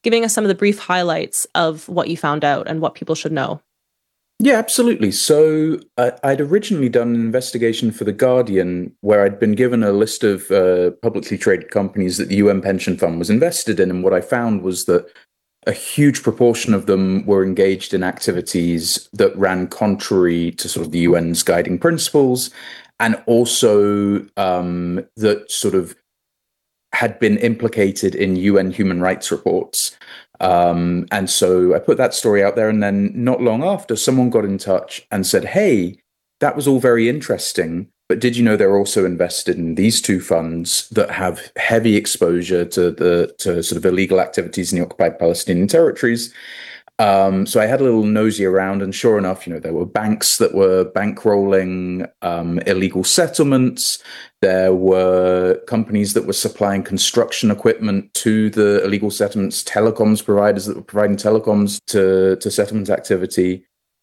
giving us some of the brief highlights of what you found out and what people should know. Yeah, absolutely. So I'd originally done an investigation for The Guardian where I'd been given a list of publicly traded companies that the UN Pension Fund was invested in. And what I found was that a huge proportion of them were engaged in activities that ran contrary to sort of the UN's guiding principles, and also that sort of had been implicated in UN human rights reports. And so I put that story out there, and then not long after, someone got in touch and said, hey, that was all very interesting, but did you know they're also invested in these two funds that have heavy exposure to sort of illegal activities in the occupied Palestinian territories? So I had a little nosy around, and sure enough, there were banks that were bankrolling illegal settlements. There were companies that were supplying construction equipment to the illegal settlements, telecoms providers that were providing telecoms to settlement activity.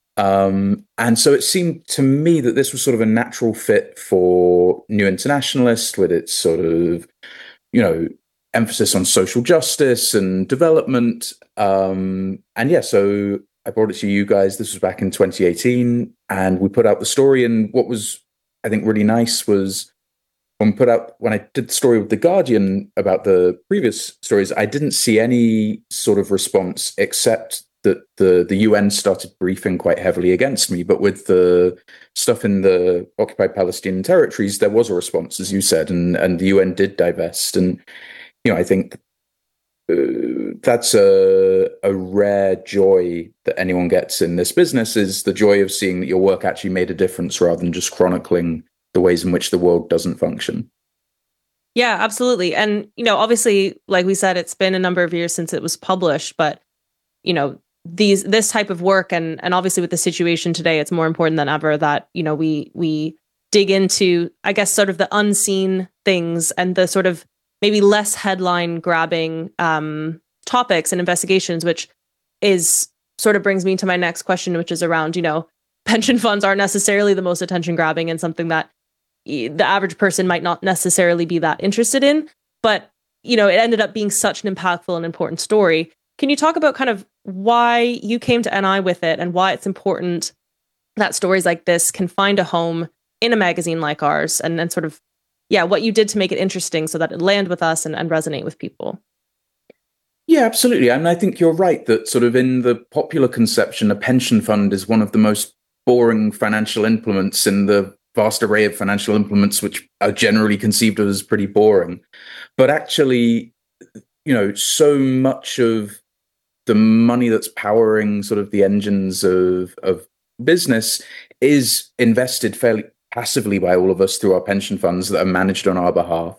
And so it seemed to me that this was sort of a natural fit for New Internationalist, with its sort of, emphasis on social justice and development. And yeah, so I brought it to you guys. This was back in 2018, and we put out the story. And what was, I think, really nice was when I did the story with The Guardian about the previous stories, I didn't see any sort of response except that the UN started briefing quite heavily against me. But with the stuff in the occupied Palestinian territories, there was a response, as you said, and the UN did divest. And I think that's a rare joy that anyone gets in this business, is the joy of seeing that your work actually made a difference rather than just chronicling the ways in which the world doesn't function. Yeah, absolutely. And, obviously, like we said, it's been a number of years since it was published, but, this type of work and obviously with the situation today, it's more important than ever that, we dig into, I guess, sort of the unseen things and the sort of maybe less headline grabbing topics and investigations, which is sort of brings me to my next question, which is around, pension funds aren't necessarily the most attention grabbing and something that the average person might not necessarily be that interested in. But, it ended up being such an impactful and important story. Can you talk about kind of why you came to NI with it and why it's important that stories like this can find a home in a magazine like ours, and then sort of, what you did to make it interesting so that it land with us and resonate with people? Yeah, absolutely. I mean, I think you're right that sort of in the popular conception, a pension fund is one of the most boring financial implements in the vast array of financial implements, which are generally conceived of as pretty boring. But actually, so much of the money that's powering sort of the engines of business is invested fairly passively by all of us through our pension funds that are managed on our behalf.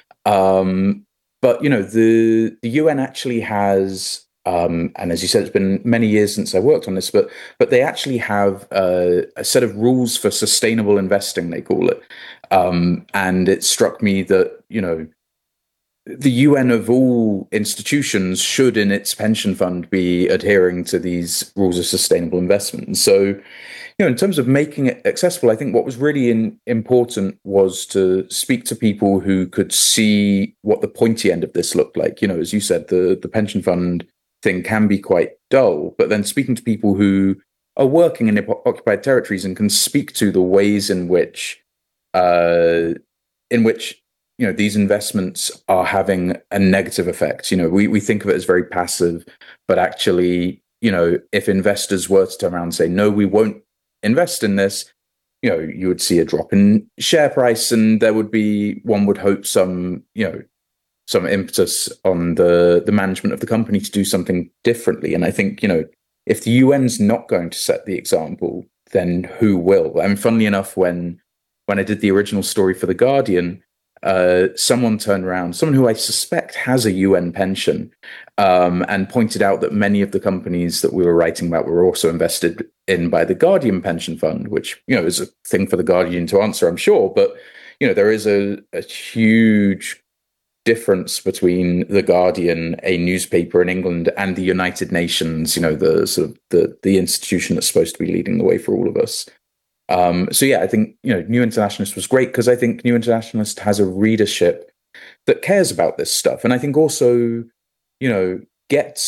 But, the UN actually has, and as you said, it's been many years since I worked on this, but they actually have a set of rules for sustainable investing, they call it. And it struck me that, the UN of all institutions should in its pension fund be adhering to these rules of sustainable investment. And so, in terms of making it accessible, I think what was really important was to speak to people who could see what the pointy end of this looked like. As you said, the pension fund thing can be quite dull, but then speaking to people who are working in occupied territories and can speak to the ways in which these investments are having a negative effect. We think of it as very passive, but actually, if investors were to turn around and say, no, we won't invest in this, you would see a drop in share price, and there would be, one would hope, some impetus on the management of the company to do something differently. And I think, if the UN's not going to set the example, then who will? I mean, funnily enough, when I did the original story for The Guardian, someone turned around, someone who I suspect has a UN pension, and pointed out that many of the companies that we were writing about were also invested in by the Guardian pension fund, which, is a thing for the Guardian to answer, I'm sure. But, there is a huge difference between the Guardian, a newspaper in England, and the United Nations, the sort of the institution that's supposed to be leading the way for all of us. So yeah, I think, New Internationalist was great because I think New Internationalist has a readership that cares about this stuff. And I think also, gets